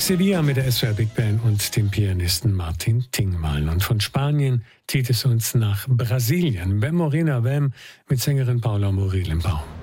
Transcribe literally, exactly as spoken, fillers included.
Sevilla mit der S W R Big Band und dem Pianisten Martin Tingmann. Und von Spanien zieht es uns nach Brasilien. Bem Morena Bem mit Sängerin Paula Murilo im Bau.